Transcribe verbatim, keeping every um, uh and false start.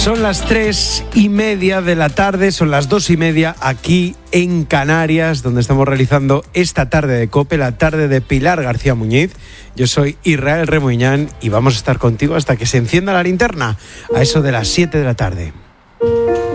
Son las tres y media de la tarde, son las dos y media aquí en Canarias, donde estamos realizando esta tarde de COPE, la tarde de Pilar García Muñiz. Yo soy Israel Remuñán y vamos a estar contigo hasta que se encienda la linterna, a eso de las siete de la tarde.